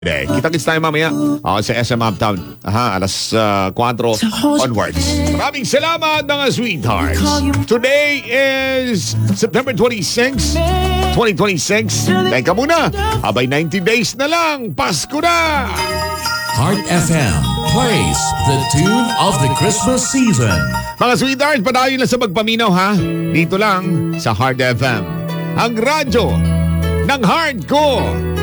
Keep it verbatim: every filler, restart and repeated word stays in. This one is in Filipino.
Day. Kita-kits tayo mamaya uh, sa S M Uptown. Aha, alas uh, four onwards. Maraming salamat mga sweethearts. Today is September twenty-sixth, twenty twenty-six. Teka muna, abay ninety days na lang. Pasko na! Heart F M plays the tune of the Christmas season. Mga sweethearts, padayon lang sa magpaminaw ha. Dito lang sa Heart F M. Ang radyo ng heart ko.